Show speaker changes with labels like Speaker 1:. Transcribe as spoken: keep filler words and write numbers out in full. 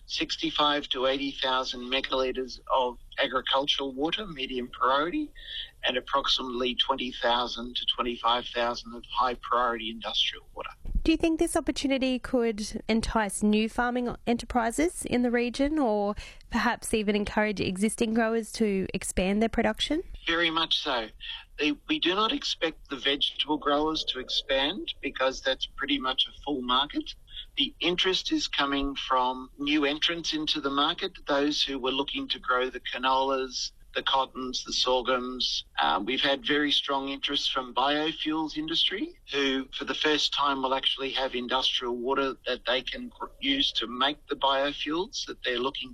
Speaker 1: sixty-five to eighty thousand megalitres of agricultural water, medium priority, and approximately twenty thousand to twenty-five thousand of high priority industrial water.
Speaker 2: Do you think this opportunity could entice new farming enterprises in the region, or perhaps even encourage existing growers to expand their production?
Speaker 1: Very much so. They, we do not expect the vegetable growers to expand because that's pretty much a full market. The interest is coming from new entrants into the market, those who were looking to grow the canolas, the cottons, the sorghums. Um, we've had very strong interest from biofuels industry, who for the first time will actually have industrial water that they can use to make the biofuels that they're looking